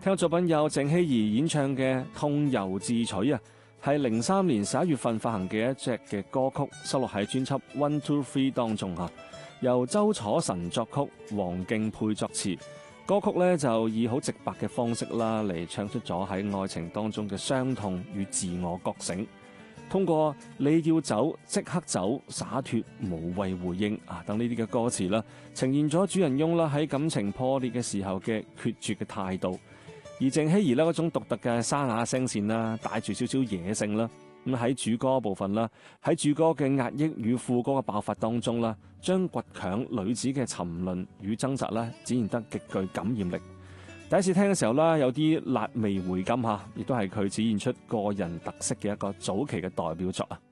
聽嘅作品有鄭希怡演唱嘅《痛猶自取》啊，係03年11月份發行嘅一隻嘅歌曲，收錄喺專輯《One Two Three》當中嚇，由周楚晨作曲，黃敬沛作詞。歌曲咧就以好直白嘅方式啦嚟唱出咗喺愛情當中嘅傷痛與自我覺醒。通過你要走即刻走，灑脫無謂回應啊等呢啲嘅歌詞啦，呈現咗主人翁啦喺感情破裂嘅時候嘅決絕嘅態度。而鄭希怡呢嗰種獨特嘅沙啞聲線啦，帶住少少野性啦，咁喺主歌部分啦，喺主歌嘅壓抑與副歌嘅爆發當中啦，將倔強女子嘅沉淪與掙扎啦，展現得極具感染力。第一次聽嘅時候啦，有啲辣味回甘嚇，亦都係佢展現出個人特色嘅一個早期嘅代表作啊！